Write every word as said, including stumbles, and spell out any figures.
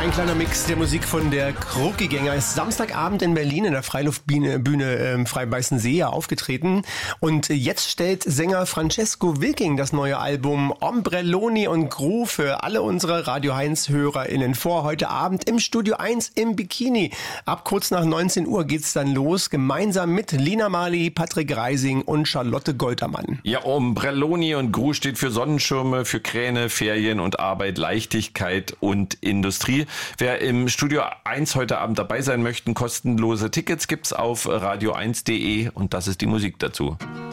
Ein kleiner Mix der Musik von der Krucki-Gänger ist Samstagabend in Berlin in der Freiluftbühne Bühne, äh, Freibeißensee aufgetreten. Und jetzt stellt Sänger Francesco Wilking das neue Album Ombrelloni und Gru für alle unsere Radio eins HörerInnen vor. Heute Abend im Studio eins im Bikini. Ab kurz nach neunzehn Uhr geht's dann los, gemeinsam mit Lina Marley, Patrick Reising und Charlotte Goltermann. Ja, Ombrelloni und Gru steht für Sonnenschirme, für Kräne, Ferien und Arbeit, Leichtigkeit und Industrie. Wer im Studio eins heute Abend dabei sein möchte, kostenlose Tickets gibt's auf radio eins punkt de und das ist die Musik dazu.